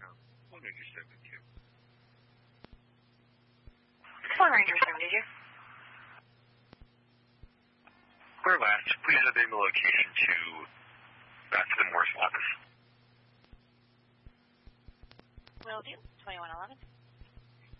One Ranger 72. One Ranger 72. Clear last. Please update the location to Raskin Morse office. Will do. 2111.